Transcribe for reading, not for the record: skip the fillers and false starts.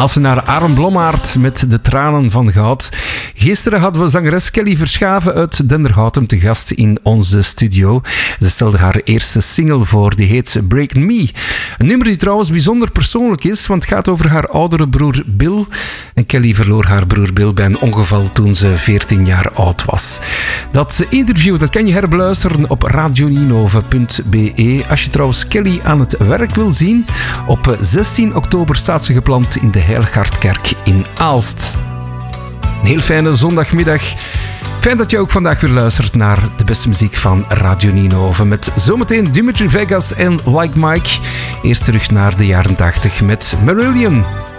Haalsen naar Aaron Blommaert met De Tranen van Goud. Gisteren hadden we zangeres Kelly Verschaven uit Dendergoutem te gast in onze studio. Ze stelde haar eerste single voor, die heet Break Me. Een nummer die trouwens bijzonder persoonlijk is, want het gaat over haar oudere broer Bill. En Kelly verloor haar broer Bill bij een ongeval toen ze 14 jaar oud was. Dat interview dat kan je herbeluisteren op radioninove.be. Als je trouwens Kelly aan het werk wil zien, op 16 oktober staat ze gepland in de Heiligaardkerk in Aalst. Een heel fijne zondagmiddag. Fijn dat je ook vandaag weer luistert naar de beste muziek van Radio Ninove. Met zometeen Dimitri Vegas en Like Mike. Eerst terug naar de jaren 80 met Marillion.